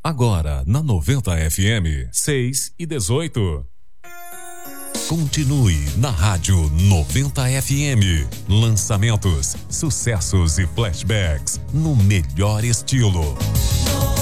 Agora, na 90 FM, 6:18. Continue na Rádio 90 FM. Lançamentos, sucessos e flashbacks no melhor estilo.